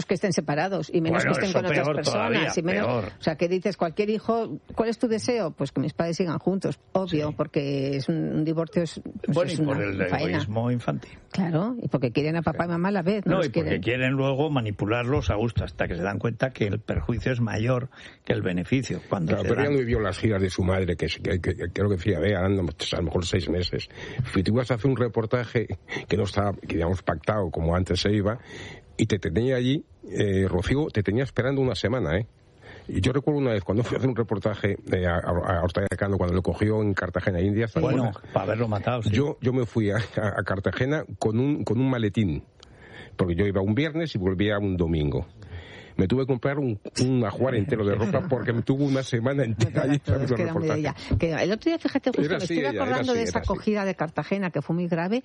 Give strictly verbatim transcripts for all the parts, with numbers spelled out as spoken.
que estén separados y menos bueno, que estén con otras personas. Todavía, y menos, peor. o sea, que dices, cualquier hijo, ¿cuál es tu deseo? Pues que mis padres sigan juntos, obvio, sí. porque es un, un divorcio es, pues bueno, es y por una el faena. Egoísmo infantil. Claro, y porque quieren a papá y mamá a la vez. No, no los y porque quieren. quieren luego manipularlos a gusto hasta que se dan cuenta que el perjuicio es mayor que el beneficio. Cuando claro, pero dan... ella no vivió las giras de su madre, que, que, que, que creo que decía, ve, a lo mejor seis meses. Si tú ibas a hacer un reportaje que no estaba, que digamos, pactado como antes se iba, y te tenía allí, eh, Rocío, te tenía esperando una semana, ¿eh? Y yo recuerdo una vez, cuando fui a hacer un reportaje eh, a, a Ortega Cano, cuando lo cogió en Cartagena, India. Bueno, para haberlo matado, sí. Yo, yo me fui a, a, a Cartagena con un, con un maletín, porque yo iba un viernes y volvía un domingo. Me tuve que comprar un, un ajuar entero de ropa porque me tuvo una semana entera allí para hacer el reportaje. Que el otro día, fíjate, justo Era me así, estuve ella, acordando así, de esa acogida así. de Cartagena, que fue muy grave,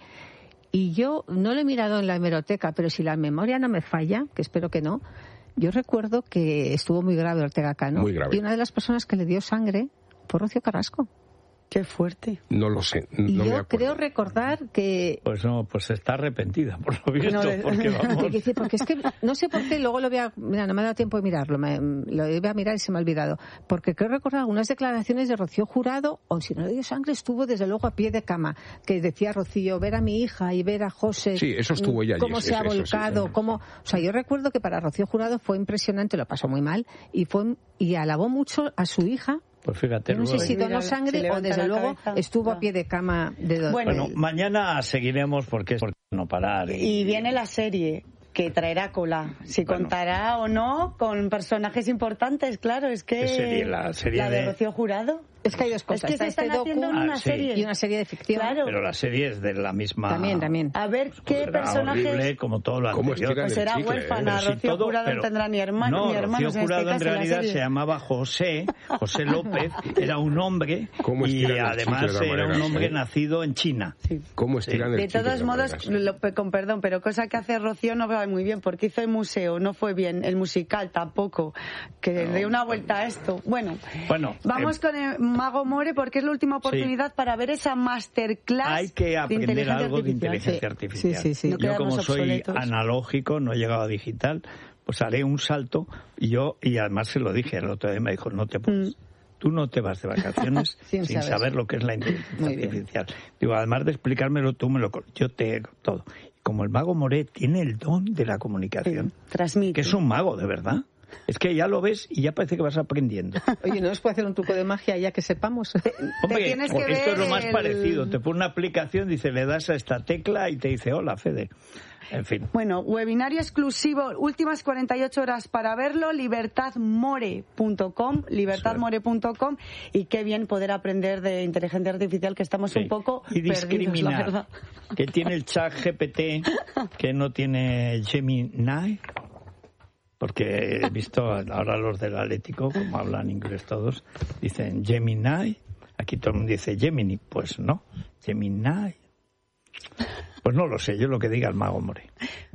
y yo no lo he mirado en la hemeroteca, pero si la memoria no me falla, que espero que no, yo recuerdo que estuvo muy grave Ortega Cano. Muy grave. Y una de las personas que le dio sangre fue Rocío Carrasco. Qué fuerte. No lo sé. No y me yo acuerdo. creo recordar que... Pues no, pues está arrepentida, por lo visto, No le... porque vamos... Porque es que, no sé por qué, luego lo voy a... Mira, no me ha dado tiempo de mirarlo, me, lo voy a mirar y se me ha olvidado. Porque creo recordar algunas declaraciones de Rocío Jurado, o si no le dio sangre, estuvo desde luego a pie de cama, que decía Rocío, ver a mi hija y ver a José... Sí, eso estuvo ella allí. Cómo se ha eso, volcado, eso, sí. cómo... O sea, yo recuerdo que para Rocío Jurado fue impresionante, lo pasó muy mal, y fue y alabó mucho a su hija. Pues fíjate, no sé si donó sangre o desde luego cabeza. estuvo no. a pie de cama de dos. Bueno, bueno, mañana seguiremos porque es por no parar. Y, y viene la serie que traerá cola. Si bueno. contará o no con personajes importantes, claro, es que... ¿Qué serie? La serie la de, de Rocío Jurado. Es que hay dos cosas. Es que se están este haciendo docu, una ah, serie. Sí. Y una serie de ficción. Claro. Pero la serie es de la misma... También, también. A ver qué personajes... horrible como todo lo anterior. Pues será chicle, huérfana. ¿eh? Rocío todo, Jurado pero, no tendrá ni, hermano, no, ni hermanos. Rocío Jurado en, este en caso, realidad en se llamaba José, José López, era un hombre y además era un hombre ¿eh? nacido en China. Sí. ¿Cómo estiran sí. el De chicle todos de modos, maneras? lo, con perdón, pero cosa que hace Rocío no va muy bien, porque hizo el museo, no fue bien, el musical tampoco, que no, dé una vuelta a esto. Bueno, bueno vamos eh, con el Mago More, porque es la última oportunidad sí. para ver esa masterclass. Hay que aprender algo artificial. de inteligencia artificial. Sí, sí, sí. No yo como soy obsoletos. analógico, no he llegado a digital, pues haré un salto y yo, y además se lo dije el otro día, me dijo, no te puedes. Mm. Tú no te vas de vacaciones sin, sin saber lo que es la inteligencia artificial. Digo, además de explicármelo, tú me lo... Yo te... todo. Como el Mago More tiene el don de la comunicación. Sí, transmite. Que es un mago, de verdad. Es que ya lo ves y ya parece que vas aprendiendo. Oye, ¿no nos puede hacer un truco de magia ya que sepamos? Hombre, tienes que esto ver es lo más el... parecido. Te pone una aplicación, dice, le das a esta tecla y te dice, hola, Fede. En fin. Bueno, webinario exclusivo, últimas cuarenta y ocho horas para verlo, libertad more punto com, libertad more punto com, y qué bien poder aprender de inteligencia artificial, que estamos sí. un poco y discriminar, perdidos, la verdad. Que tiene el chat G P T, que no tiene Gemini, porque he visto ahora los del Atlético, como hablan inglés todos, dicen Gemini, aquí todo el mundo dice Gemini, pues no, Gemini. Pues no lo sé, yo lo que diga el Mago More.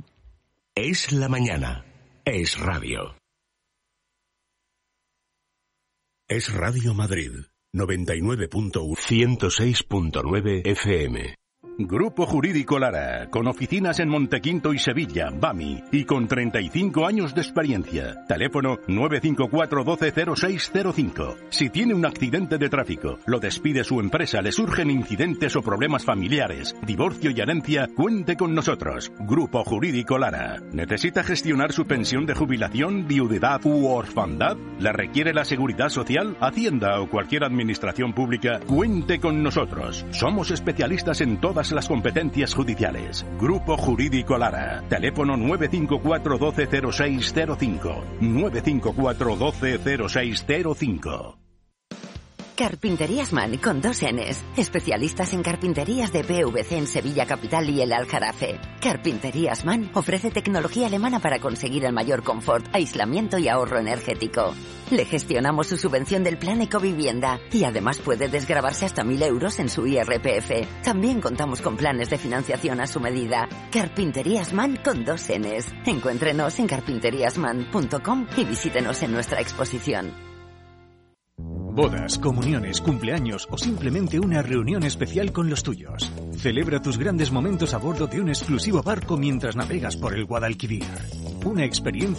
Es la mañana. Es radio. Es Radio Madrid. noventa y nueve punto uno. ciento seis punto nueve F M. Grupo Jurídico Lara, con oficinas en Montequinto y Sevilla, Bami, y con treinta y cinco años de experiencia. Teléfono nueve cinco cuatro uno dos cero seis cero cinco. Si tiene un accidente de tráfico, lo despide su empresa, le surgen incidentes o problemas familiares, divorcio y herencia, cuente con nosotros. Grupo Jurídico Lara. ¿Necesita gestionar su pensión de jubilación, viudedad u orfandad? ¿La requiere la Seguridad Social, Hacienda o cualquier administración pública? Cuente con nosotros. Somos especialistas en todas las competencias judiciales. Grupo Jurídico Lara. Teléfono nueve cinco cuatro uno dos cero seis cero cinco. nueve cinco cuatro uno dos cero seis cero cinco. Carpinterías Man con dos N's. Especialistas en carpinterías de P V C en Sevilla Capital y el Aljarafe. Carpinterías Man ofrece tecnología alemana para conseguir el mayor confort, aislamiento y ahorro energético. Le gestionamos su subvención del plan Ecovivienda y además puede desgravarse hasta mil euros en su I R P F. También contamos con planes de financiación a su medida. Carpinterías Man con dos N's. Encuéntrenos en carpinterías man punto com y visítenos en nuestra exposición. Bodas, comuniones, cumpleaños o simplemente una reunión especial con los tuyos. Celebra tus grandes momentos a bordo de un exclusivo barco mientras navegas por el Guadalquivir. Una experiencia